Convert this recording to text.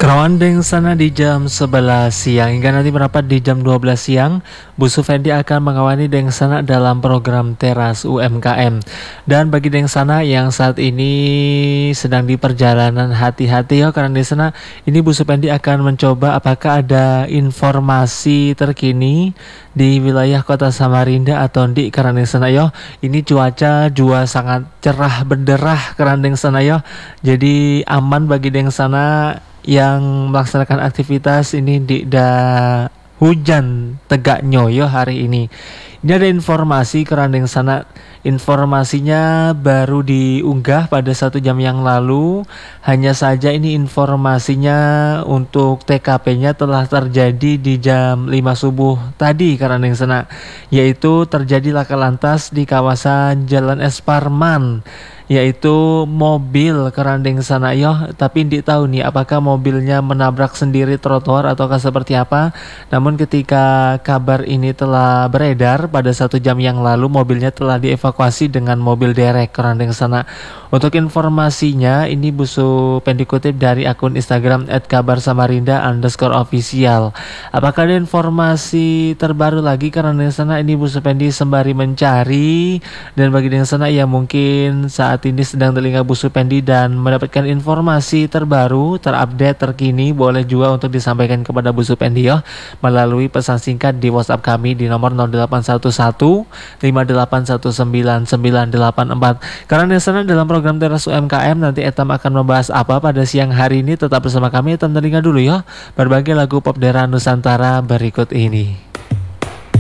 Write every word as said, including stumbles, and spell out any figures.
Kerawandeng sana di jam sebelas siang hingga nanti merapat di jam dua belas siang, Bu Sufendi akan mengawani Deng Sana dalam program Teras U M K M. Dan bagi Deng Sana yang saat ini sedang di perjalanan, hati-hati ya, karena di sana ini Bu Sufendi akan mencoba apakah ada informasi terkini di wilayah Kota Samarinda atau di karena Deng sana yo. Ini cuaca juga sangat cerah benderah karena Deng sana yo. Jadi aman bagi Deng Sana yang melaksanakan aktivitas ini di da hujan tegak nyoyo hari ini. Ini ada informasi kerandeng sana, informasinya baru diunggah pada satu jam yang lalu. Hanya saja ini informasinya untuk T K P-nya telah terjadi di jam lima subuh tadi kerandeng sana, yaitu terjadi laka lantas di kawasan Jalan Es Parman, yaitu mobil kerandeng sana yo, tapi tidak tahu nih apakah mobilnya menabrak sendiri trotoar ataukah seperti apa. Namun ketika kabar ini telah beredar pada satu jam yang lalu, mobilnya telah dievakuasi dengan mobil derek kerandeng sana. Untuk informasinya ini Bu Supendi kutip dari akun Instagram et kabar samarinda underscore official. Apakah ada informasi terbaru lagi kerandeng sana? Ini Bu Supendi sembari mencari, dan bagi yang sana yang mungkin saat ini sedang telinga Bu Supendi dan mendapatkan informasi terbaru, terupdate, terkini, boleh juga untuk disampaikan kepada Bu Supendi ya, melalui pesan singkat di WhatsApp kami di nomor nol delapan satu satu lima delapan satu sembilan sembilan delapan empat. Karena di sana dalam program Teras U M K M nanti Etam akan membahas apa pada siang hari ini. Tetap bersama kami, Etam telinga dulu ya. Berbagai lagu pop daerah Nusantara berikut ini.